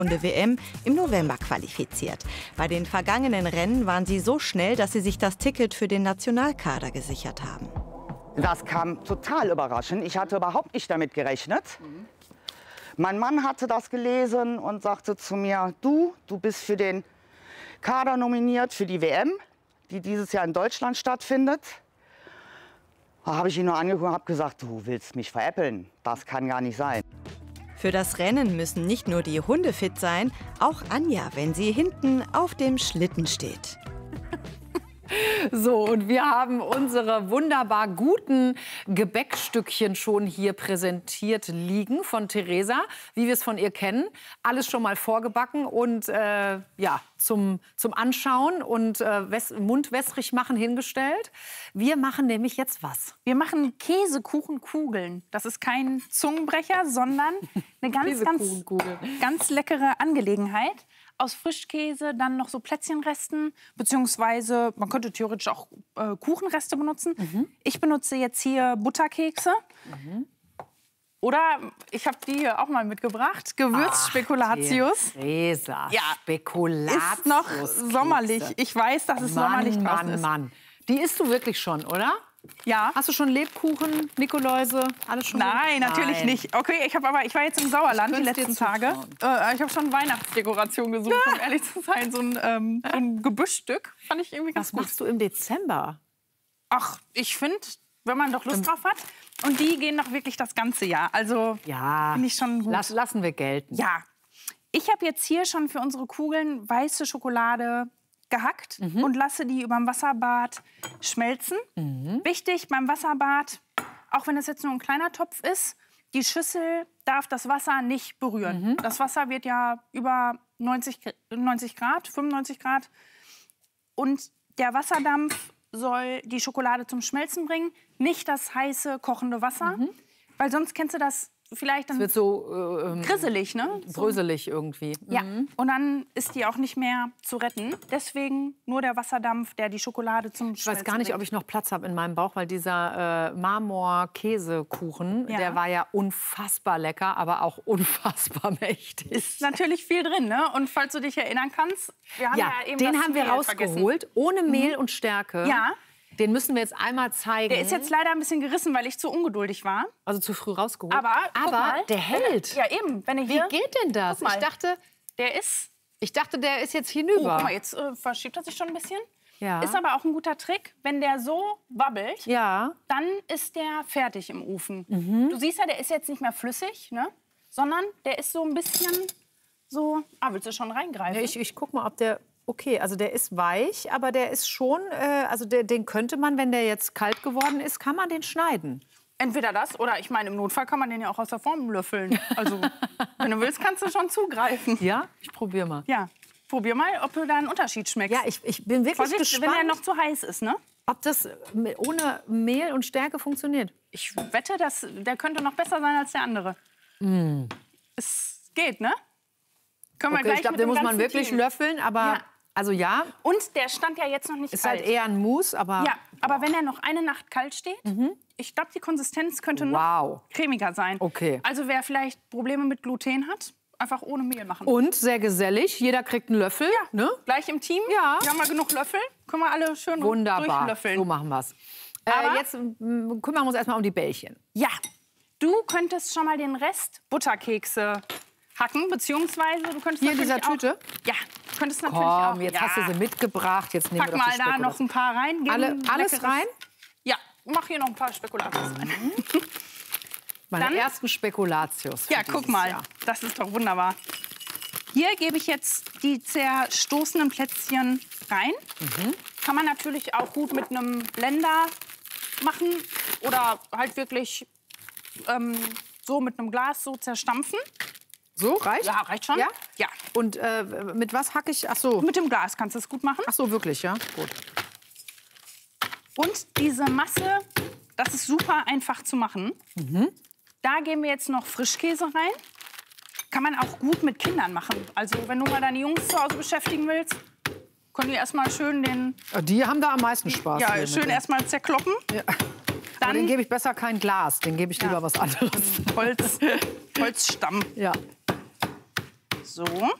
WM im November qualifiziert. Bei den vergangenen Rennen waren sie so schnell, dass sie sich das Ticket für den Nationalkader gesichert haben. Das kam total überraschend. Ich hatte überhaupt nicht damit gerechnet. Mein Mann hatte das gelesen und sagte zu mir, du bist für den Kader nominiert für die WM, die dieses Jahr in Deutschland stattfindet. Da habe ich ihn nur angeguckt und habe gesagt, du willst mich veräppeln. Das kann gar nicht sein. Für das Rennen müssen nicht nur die Hunde fit sein, auch Anja, wenn sie hinten auf dem Schlitten steht. So, und wir haben unsere wunderbar guten Gebäckstückchen schon hier präsentiert liegen von Theresa, wie wir es von ihr kennen. Alles schon mal vorgebacken und ja, zum Anschauen und mundwässrig machen hingestellt. Wir machen nämlich jetzt was? Wir machen Käsekuchenkugeln. Das ist kein Zungenbrecher, sondern eine ganz leckere Angelegenheit. Aus Frischkäse, dann noch so Plätzchenresten, beziehungsweise man könnte theoretisch auch Kuchenreste benutzen. Ich benutze jetzt hier Butterkekse. Oder ich habe die hier auch mal mitgebracht, Gewürzspekulatius. Theresa, ja, Spekulatius. Ist noch sommerlich. Ich weiß, dass es sommerlich draußen ist. Mann. Die isst du wirklich schon, oder? Ja. Hast du schon Lebkuchen, Nikoläuse, alles schon? Nein, natürlich nicht. Okay, ich war jetzt im Sauerland die letzten Tage. Ich habe schon Weihnachtsdekoration gesucht, um ehrlich zu sein. So ein Gebüschstück fand ich irgendwie ganz gut. Was machst du im Dezember? Ach, ich finde, wenn man doch Lust drauf hat. Und die gehen doch wirklich das ganze Jahr. Also ja, finde ich schon gut. Lassen wir gelten. Ja. Ich habe jetzt hier schon für unsere Kugeln weiße Schokolade gehackt und lasse die über dem Wasserbad schmelzen. Wichtig beim Wasserbad, auch wenn es jetzt nur ein kleiner Topf ist, die Schüssel darf das Wasser nicht berühren. Das Wasser wird ja über 90 Grad, 95 Grad. Und der Wasserdampf soll die Schokolade zum Schmelzen bringen, nicht das heiße, kochende Wasser. Weil sonst kennst du das vielleicht, dann wird so grisselig, ne? Bröselig irgendwie. Ja, und dann ist die auch nicht mehr zu retten. Deswegen nur der Wasserdampf, der die Schokolade zum Schmelzen Ich weiß gar nicht, bringt. ob ich noch Platz habe in meinem Bauch, weil dieser Marmor-Käsekuchen, der war ja unfassbar lecker, aber auch unfassbar mächtig. Ist natürlich viel drin, ne? Und falls du dich erinnern kannst, wir haben ja eben den das haben wir Mehl rausgeholt, ohne Mehl und Stärke. Ja. Den müssen wir jetzt einmal zeigen. Der ist jetzt leider ein bisschen gerissen, weil ich zu ungeduldig war. Also zu früh rausgeholt. Aber guck mal, der hält. Ja, eben. Wenn Wie geht denn das? Guck mal. Ich dachte, der ist jetzt hinüber. Guck mal, jetzt verschiebt er sich schon ein bisschen. Ja. Ist aber auch ein guter Trick. Wenn der so wabbelt, ja, dann ist der fertig im Ofen. Du siehst ja, der ist jetzt nicht mehr flüssig, ne? Sondern der ist so ein bisschen so... Ah, willst du schon reingreifen? Ja, ich guck mal, ob der... Okay, also der ist weich, aber der ist schon, also den könnte man, wenn der jetzt kalt geworden ist, kann man den schneiden. Entweder das oder, ich meine, im Notfall kann man den ja auch aus der Form löffeln. Also, wenn du willst, kannst du schon zugreifen. Ja, ich probiere mal. Ja, probier mal, ob du da einen Unterschied schmeckst. Ja, ich bin wirklich Vorsicht, gespannt, wenn der noch zu heiß ist, ne? Ob das ohne Mehl und Stärke funktioniert. Ich wette, der könnte noch besser sein als der andere. Es geht, ne? Können wir gleich ich glaube, mit den dem muss man ganzen wirklich Team. löffeln, aber Ja. also ja. Und der stand ja jetzt noch nicht Ist kalt. halt eher ein Mousse, aber... Ja, aber wenn er noch eine Nacht kalt steht, ich glaube, die Konsistenz könnte noch cremiger sein. Okay. Also wer vielleicht Probleme mit Gluten hat, einfach ohne Mehl machen. Und sehr gesellig, jeder kriegt einen Löffel. Ja, Ne? gleich im Team. Ja. Wir haben mal genug Löffel. Können wir alle schön Wunderbar, durchlöffeln. so machen wir's. Aber- Jetzt kümmern wir uns erstmal um die Bällchen. Ja, du könntest schon mal den Rest Butterkekse hacken, beziehungsweise du könntest Hier in natürlich dieser Tüte? Auch, ja, du könntest natürlich auch. Komm, jetzt ja. hast du sie mitgebracht. Jetzt nehmen Pack wir doch mal die da noch ein paar rein. Gib ein Alles leckeres- rein? Ja, mach hier noch ein paar Spekulatius rein. Meine Dann- ersten Spekulatius. für Ja, guck dieses mal, Jahr. das ist doch wunderbar. Hier gebe ich jetzt die zerstoßenen Plätzchen rein. Kann man natürlich auch gut mit einem Blender machen oder halt wirklich so mit einem Glas so zerstampfen. So, reicht? Ja, reicht schon. Ja? Ja. Und mit was hacke ich? Ach so. Mit dem Glas kannst du es gut machen. Ach so, wirklich, ja? Gut. Und diese Masse, das ist super einfach zu machen. Da geben wir jetzt noch Frischkäse rein. Kann man auch gut mit Kindern machen. Also wenn du mal deine Jungs zu Hause beschäftigen willst, können die erstmal schön den... Die haben da am meisten Spaß. Ja, hier schön mit erstmal zerkloppen. Ja. Aber den gebe ich besser kein Glas, den gebe ich lieber was anderes. Holzstamm. Ja. So,